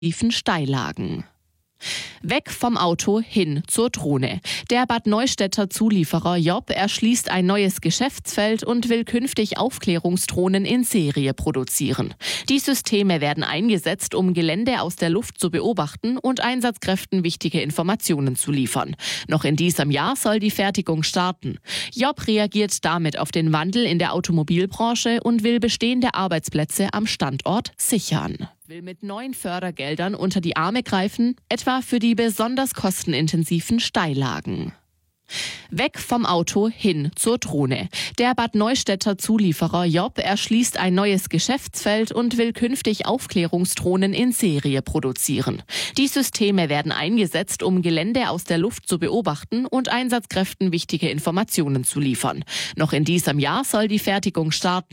tiefen Steillagen. Weg vom Auto hin zur Drohne. Der Bad Neustädter Zulieferer Job erschließt ein neues Geschäftsfeld und will künftig Aufklärungsdrohnen in Serie produzieren. Die Systeme werden eingesetzt, um Gelände aus der Luft zu beobachten und Einsatzkräften wichtige Informationen zu liefern. Noch in diesem Jahr soll die Fertigung starten. Job reagiert damit auf den Wandel in der Automobilbranche und will bestehende Arbeitsplätze am Standort sichern. Will mit neuen Fördergeldern unter die Arme greifen, etwa für die besonders kostenintensiven Steillagen. Weg vom Auto hin zur Drohne. Der Bad Neustädter Zulieferer Job erschließt ein neues Geschäftsfeld und will künftig Aufklärungsdrohnen in Serie produzieren. Die Systeme werden eingesetzt, um Gelände aus der Luft zu beobachten und Einsatzkräften wichtige Informationen zu liefern. Noch in diesem Jahr soll die Fertigung starten.